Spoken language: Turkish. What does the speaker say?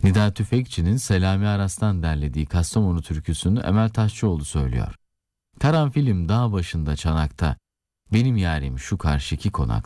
Nida Tüfekçi'nin Selami Aras'tan derlediği Kastamonu türküsünü Emel Taşçıoğlu söylüyor. Karanfilim dağ başında çanakta, benim yarim şu karşıki konakta.